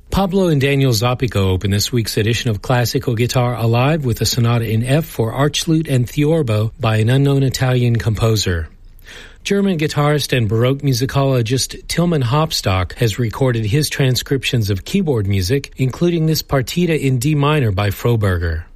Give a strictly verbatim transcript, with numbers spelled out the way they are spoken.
Pablo and Daniel Zapico open this week's edition of Classical Guitar Alive with a sonata in F for archlute and theorbo by an unknown Italian composer. German guitarist and Baroque musicologist Tilman Hopstock has recorded his transcriptions of keyboard music, including this partita in D minor by Froberger.